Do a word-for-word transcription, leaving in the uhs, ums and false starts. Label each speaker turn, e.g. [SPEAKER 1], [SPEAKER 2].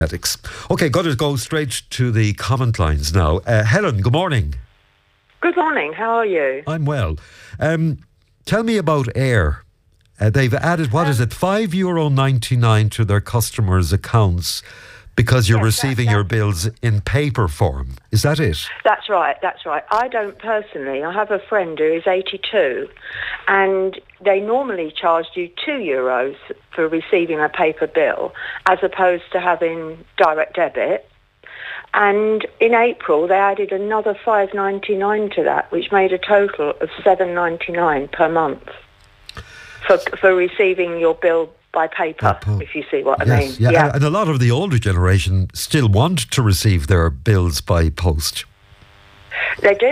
[SPEAKER 1] Ethics. Okay, got to go straight to the comment lines now. Uh, Helen, good morning.
[SPEAKER 2] Good morning, how are you?
[SPEAKER 1] I'm well. Um, tell me about Air. Uh, they've added, what um, is it, five euro ninety-nine to their customers' accounts because you're
[SPEAKER 2] yes,
[SPEAKER 1] receiving
[SPEAKER 2] that,
[SPEAKER 1] your bills in paper form. Is that it?
[SPEAKER 2] That's right, that's right. I don't personally. I have a friend who is eighty-two and they normally charge you two euros for receiving a paper bill as opposed to having direct debit. And in April, they added another five ninety-nine to that, which made a total of seven ninety-nine per month for for receiving your bill by paper, if you see what
[SPEAKER 1] yes,
[SPEAKER 2] I mean.
[SPEAKER 1] Yeah.
[SPEAKER 2] yeah,
[SPEAKER 1] and a lot of the older generation still want to receive their bills by post.
[SPEAKER 2] They do.